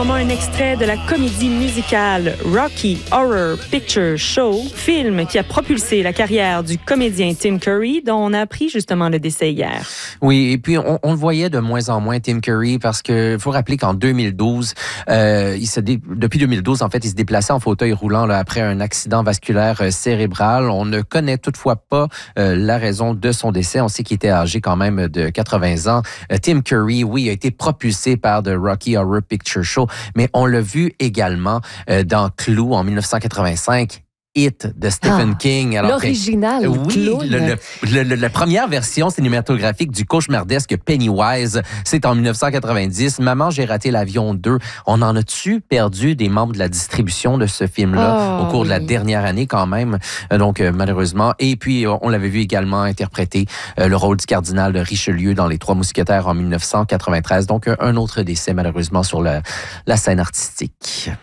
Un extrait de la comédie musicale Rocky Horror Picture Show, film qui a propulsé la carrière du comédien Tim Curry, dont on a appris justement le décès hier. Oui, et puis on le voyait de moins en moins, Tim Curry, parce que faut rappeler qu'en 2012, depuis 2012, en fait, il se déplaçait en fauteuil roulant là, après un accident vasculaire cérébral. On ne connaît toutefois pas la raison de son décès. On sait qu'il était âgé quand même de 80 ans. Tim Curry, oui, a été propulsé par The Rocky Horror Picture Show, mais on l'a vu également dans Clou en 1985. Hit de Stephen King. Alors, l'original. Oui, la première version cinématographique du cauchemardesque Pennywise, c'est en 1990. Maman, j'ai raté l'avion 2. On en a-tu perdu des membres de la distribution de ce film-là au cours de la dernière année quand même? Donc, malheureusement. Et puis, on l'avait vu également interpréter le rôle du cardinal de Richelieu dans Les Trois Mousquetaires en 1993. Donc, un autre décès malheureusement sur la scène artistique.